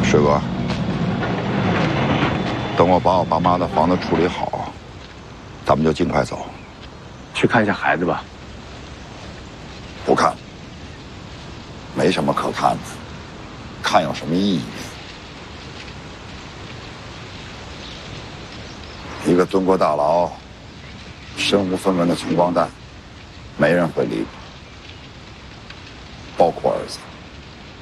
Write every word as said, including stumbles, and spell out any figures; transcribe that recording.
水哥，等我把我爸妈的房子处理好，咱们就尽快走。 去看一下孩子吧。 不看，没什么可看的，看有什么意义？一个蹲过大牢、身无分文的穷光蛋，没人会理你，包括儿子。